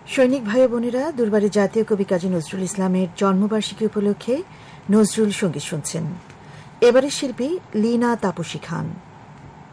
সৈনিক ভাই বোনেরা, দুর্বারের জাতীয় কবি কাজী নজরুল ইসলামের জন্মবার্ষিকী উপলক্ষে নজরুল সঙ্গীত শুনছেন। এবারের শিল্পী লীনা তাপসী খান।